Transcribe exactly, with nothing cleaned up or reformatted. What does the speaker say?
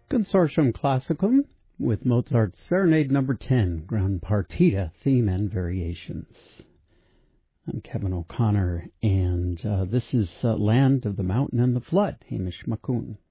Consortium Classicum with Mozart's Serenade Number ten, Grand Partita theme and variations. I'm Kevin O'Connor, and uh, this is uh, Land of the Mountain and the Flood, Hamish Makun.